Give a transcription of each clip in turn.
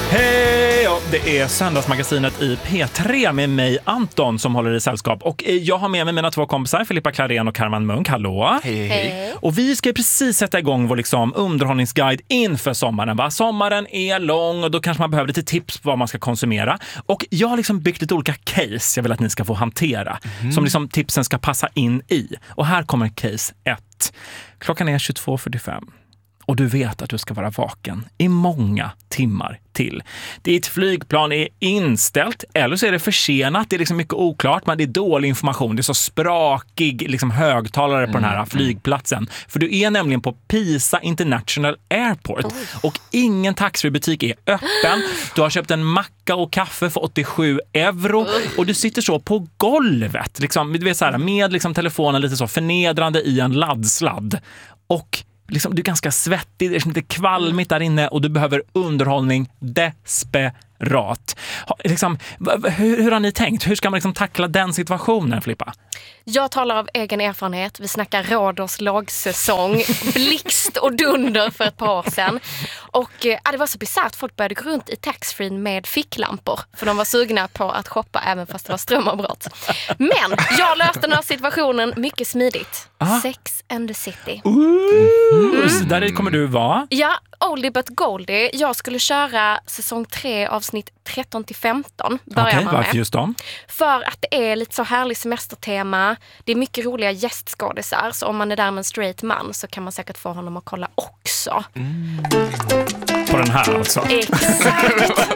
Hej! Det är Söndagsmagasinet i P3 med mig, Anton, som håller i sällskap. Och jag har med mig mina två kompisar, Filippa Klarén och Carman Munk. Hallå! Hej. Och vi ska precis sätta igång vår underhållningsguide inför sommaren. Va? Sommaren är lång och då kanske man behöver lite tips på vad man ska konsumera. Och jag har byggt lite olika case jag vill att ni ska få hantera. Som tipsen ska passa in i. Och här kommer case 1. Klockan är 22:45. Och du vet att du ska vara vaken i många timmar till. Ditt flygplan är inställt eller så är det försenat. Det är mycket oklart, men det är dålig information. Det är så sprakig högtalare på den här flygplatsen. För du är nämligen på Pisa International Airport. Och ingen taxfree-butik är öppen. Du har köpt en macka och kaffe för 87 euro. Och du sitter så på golvet. Du vet, så här, med telefonen lite så förnedrande i en laddsladd. Och du är ganska svettig, det är lite kvalmigt där inne och du behöver underhållning desperat. Hur har ni tänkt? Hur ska man tackla den situationen, Filippa? Jag talar av egen erfarenhet. Vi snackar Rhodos lågsäsong, blixt och dunder för ett par år sedan. Och det var så bisarrt. Folk började gå runt i taxfree med ficklampor. För de var sugna på att shoppa även fast det var strömavbrott. Men jag löste den här situationen mycket smidigt. Sex and the City. Så där kommer du vara. Ja, oldie but goldie. Jag skulle köra säsong 3 avsnitt 13-15. Okej, varför just dem? För att det är lite så härlig semestertema. Det är mycket roliga gästskådisar. Så om man är där med en straight man så kan man säkert få honom att kolla också. På den här alltså. Exakt.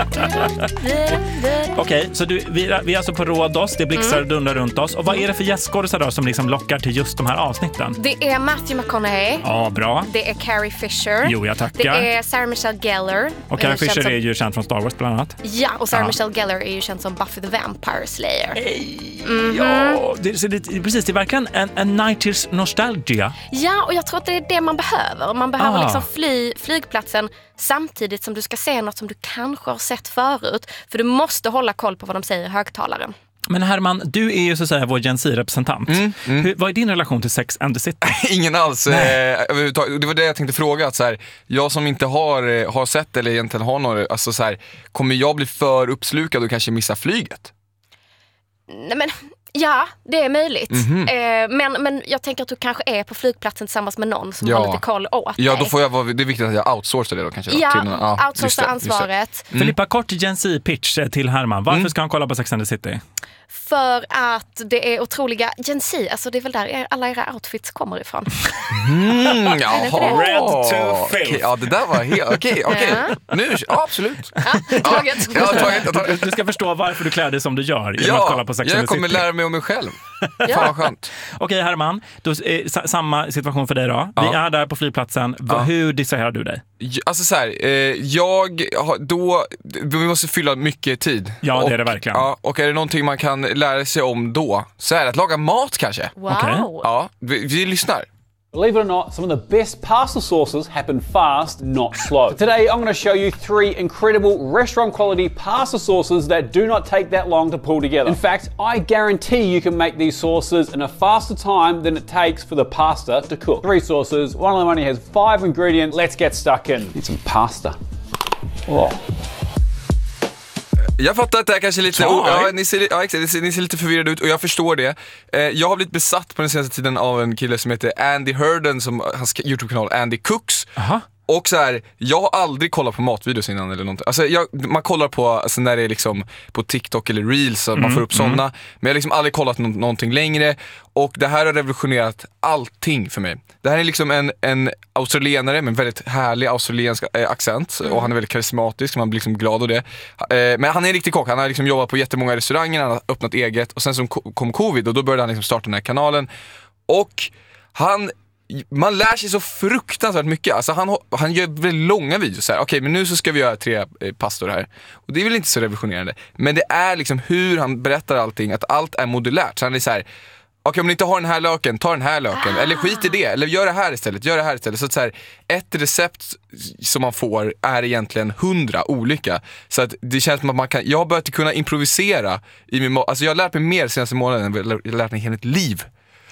Okej, så vi är alltså på Rhodos. Det blixtrar och dundrar runt oss. Och vad är det för gästskådisar då som lockar till just de här avsnitten? Det är Matthew McConaughey. Ja, bra. Det är Carrie Fisher. Jo, jag tackar. Det är Sarah Michelle Gellar. Och Carrie Fisher är ju känd från Star Wars bland annat. Ja, och Sarah Michelle Gellar är ju känd som Buffy the Vampire Slayer. Ja, det är verkligen en 90s nostalgia. Ja, och jag tror att det är det man behöver. Man behöver fly flygplatsen samtidigt som du ska se något som du kanske har sett förut. För du måste hålla koll på vad de säger i högtalaren. Men Herman, du är ju så att säga vår Gen Z-representant. Vad är din relation till Sex and the City? Ingen alls. Det var det jag tänkte fråga. Att så här, jag som inte har sett eller egentligen har några, alltså så här, kommer jag bli för uppslukad och kanske missa flyget? Nej, men ja, det är möjligt. Men jag tänker att du kanske är på flygplatsen tillsammans med någon som har lite koll åt dig. Ja, då får det är viktigt att jag outsourcar det då kanske. Ja, outsourcar ansvaret. Filippa, kort Gen Z-pitch till Herman. Varför ska han kolla på Sex and the City? För att det är otroliga Gen Z, alltså det är väl där alla era outfits kommer ifrån. Jaha. Red to filth. Okay, ja, det där var helt okej. Nu, taget. Taget. Du ska förstå varför du klär dig som du gör genom att kolla på Sex and the City. Jag kommer lära mig om mig själv. Fan vad skönt. Okej, Herman, då är samma situation för dig då. Vi är där på flygplatsen. Hur distraherar du dig? Alltså så här, vi måste fylla mycket tid. Ja, det är det verkligen. Ja, och är det någonting man kan lära sig om då, så är det att laga mat kanske. Wow. Okay. Ja, vi lyssnar. Believe it or not, some of the best pasta sauces happen fast, not slow. Today, I'm going to show you 3 incredible restaurant-quality pasta sauces that do not take that long to pull together. In fact, I guarantee you can make these sauces in a faster time than it takes for the pasta to cook. 3 sauces, one of them only has 5 ingredients. Let's get stuck in. Need some pasta. Oh. Jag fattar att det här kanske är lite... ni ser lite förvirrade ut och jag förstår det. Jag har blivit besatt på den senaste tiden av en kille som heter Andy Herden, som hans YouTube-kanal Andy Cooks. Aha. Och så här, jag har aldrig kollat på matvideos innan eller någonting. Alltså man kollar på när det är på TikTok eller Reels så man får upp sådana. Men jag har aldrig kollat någonting längre. Och det här har revolutionerat allting för mig. Det här är en australienare med en väldigt härlig australiensk accent. Och han är väldigt karismatisk, man blir glad av det. Men han är en riktig kock. Han har jobbat på jättemånga restauranger, han har öppnat eget. Och sen så kom covid och då började han starta den här kanalen. Och man lär sig så fruktansvärt mycket. Alltså han gör väldigt långa videos så här. Okej, men nu så ska vi göra 3 pastor här. Och det är väl inte så revolutionerande. Men det är hur han berättar allting, att allt är modulärt. Så han är så här: okej, om ni inte har den här löken, ta den här löken. Eller skit i det, eller gör det här istället. Så att så här, ett recept som man får är egentligen 100 olika. Så att det känns som att jag har börjat kunna improvisera i min alltså jag har lärt mig mer senaste månaden än jag har lärt mig i hela mitt liv.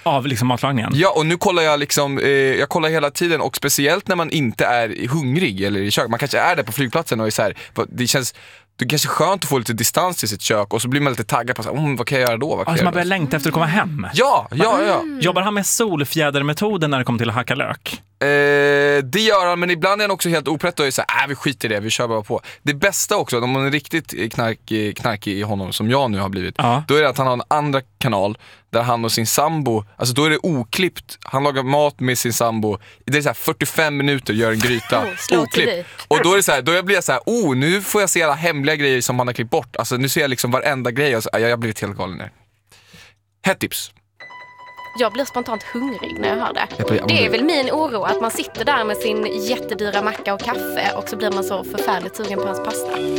av liksom matlagningen. Ja, och nu kollar jag liksom, jag kollar hela tiden, och speciellt när man inte är hungrig eller i kök. Man kanske är där på flygplatsen och är så här, det är kanske skönt att få lite distans till sitt kök, och så blir man lite taggad på så här, vad kan jag göra då? Alltså man börjar längta efter att komma hem. Ja. Jobbar han med solfjädermetoden när det kommer till att hacka lök? Det gör han, men ibland är han också helt oprätt och är så här, vi skiter i det, vi kör bara på. Det bästa också, om man är riktigt knarkig i honom som jag nu har blivit, då är det att han har en andra kanal där han och sin sambo, alltså då är det oklippt, han lagar mat med sin sambo, det är så här 45 minuter, gör en gryta, oklippt. Och då är det så här, då blir jag så här, nu får jag se alla hemliga grejer som han har klippt bort. Alltså nu ser jag liksom varenda grej, alltså, jag har blivit helt galen nu. Hett tips. Jag blir spontant hungrig när jag hör det. Det är väl min oro, att man sitter där med sin jättedyra macka och kaffe och så blir man så förfärligt sugen på hans pasta.